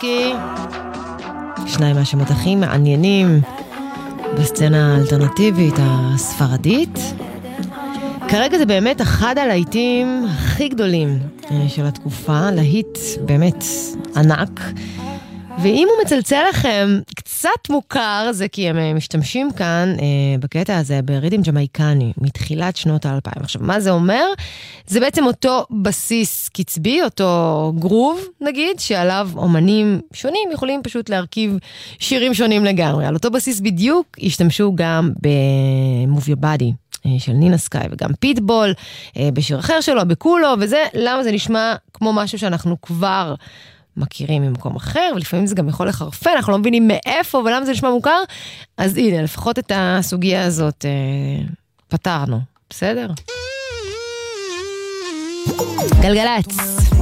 טרוצקי, שניים מהשמות הכי מעניינים בסצנה האלטרנטיבית הספרדית. כרגע זה באמת אחד הלהיטים הכי גדולים של התקופה, להיט באמת ענק. ואם הוא מצלצל לכם קצת מוכר, זה כי הם משתמשים כאן בקטע הזה בריתם ג'מייקני, מתחילת שנות ה-2000. עכשיו, מה זה אומר? זה בעצם אותו בסיס קצבי, אותו גרוב, נגיד, שעליו אומנים שונים יכולים פשוט להרכיב שירים שונים לגמרי. על אותו בסיס בדיוק השתמשו גם ב-Move Your Body של נינה סקאי, וגם פיטבול בשיר אחר שלו, בקולו, וזה, למה זה נשמע כמו משהו שאנחנו כבר מכירים ממקום אחר, ולפעמים זה גם יכול לחרפן, אנחנו לא מבינים מאיפה ולמה זה נשמע מוכר, אז הנה, לפחות את הסוגיה הזאת פתרנו, בסדר? גלגלץ.